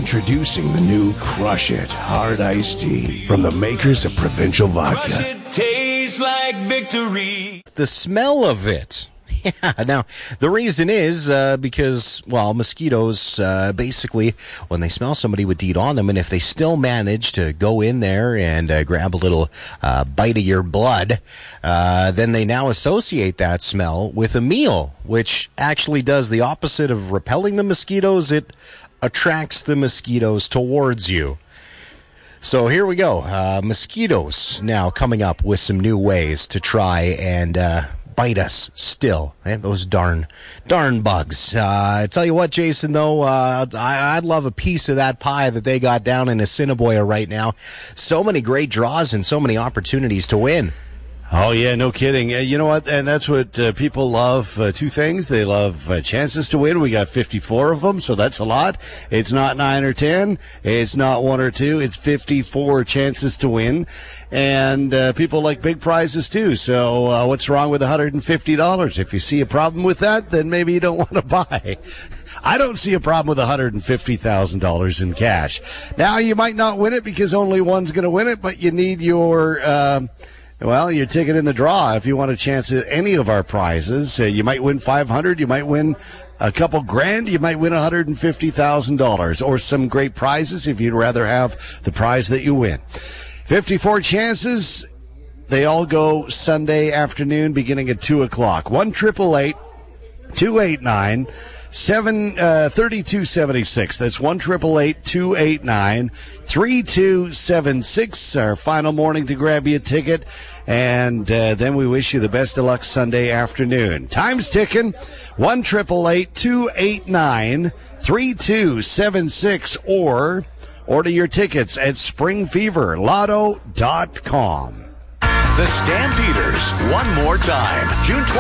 Introducing the new Crush It Hard Iced Tea from the makers of Provincial Vodka. Crush it, tastes like victory. The smell of it. Yeah, now, the reason is because, well, mosquitoes, basically, when they smell somebody with DEET on them, and if they still manage to go in there and grab a little bite of your blood, then they now associate that smell with a meal, which actually does the opposite of repelling the mosquitoes. It attracts the mosquitoes towards you. So here we go. Mosquitoes now coming up with some new ways to try and bite us still. Those darn bugs. I tell you what, Jason, though, I'd love a piece of that pie that they got down in Assiniboia right now. So many great draws and so many opportunities to win. Oh, yeah, no kidding. You know what? And that's what people love. Two things. They love chances to win. We got 54 of them, so that's a lot. It's not 9 or 10. It's not 1 or 2. It's 54 chances to win. And people like big prizes, too. So what's wrong with $150? If you see a problem with that, then maybe you don't want to buy. I don't see a problem with $150,000 in cash. Now, you might not win it because only one's going to win it, but you need your your ticket in the draw if you want a chance at any of our prizes. You might win $500. You might win a couple grand. You might win $150,000 or some great prizes if you'd rather have the prize that you win. 54 chances. They all go Sunday afternoon beginning at 2 o'clock. 1-888-289 3276. That's 1-888-289-3276. Our final morning to grab you a ticket. And then we wish you the best of luck Sunday afternoon. Time's ticking. 1-888-289-3276. Or order your tickets at springfeverlotto.com. The Stampeders, one more time. June